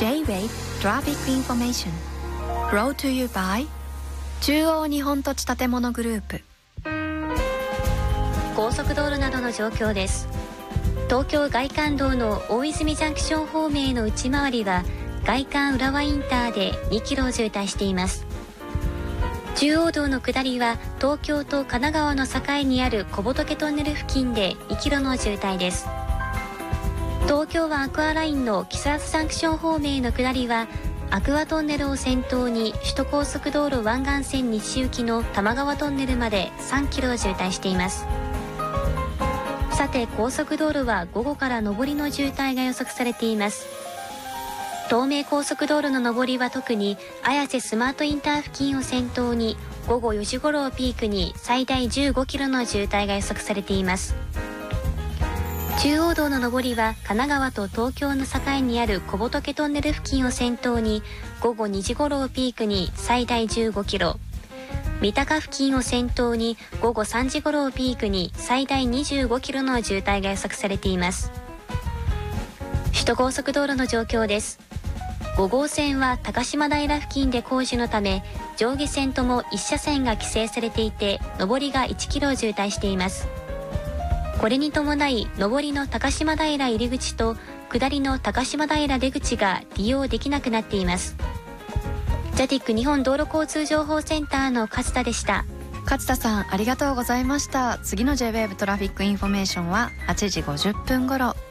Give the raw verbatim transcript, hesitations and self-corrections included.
J-ウェイブ Traffic Information Brought to you by 中央日本土地建物グループ。 高速道路などの状況です。東京外環道の大泉ジャンクション方面への内回りは外環浦和インターでにキロ渋滞しています。中央道の下りは東京と神奈川の境にある小仏トンネル付近でにキロの渋滞です。東京湾アクアラインの木更津ジャンクション方面への下りはアクアトンネルを先頭に首都高速道路湾岸線西行きの多摩川トンネルまでさんキロ渋滞しています。さて高速道路は午後から上りの渋滞が予測されています。東名高速道路の上りは特に綾瀬スマートインター付近を先頭に午後よじ頃をピークに最大じゅうごキロの渋滞が予測されています。中央道の上りは神奈川と東京の境にある小仏トンネル付近を先頭に午後にじ頃をピークに最大じゅうごキロ、三鷹付近を先頭に午後さんじ頃をピークに最大にじゅうごキロの渋滞が予測されています。首都高速道路の状況です。ご号線は高島平付近で工事のため上下線ともいち車線が規制されていて上りがいちキロ渋滞しています。これに伴い上りの高島平入り口と下りの高島平出口が利用できなくなっています。ジャティック日本道路交通情報センターの勝田でした。 勝田さんありがとうございました。次の J-ウェイブ トラフィックインフォメーションははちじごじゅっぷん頃。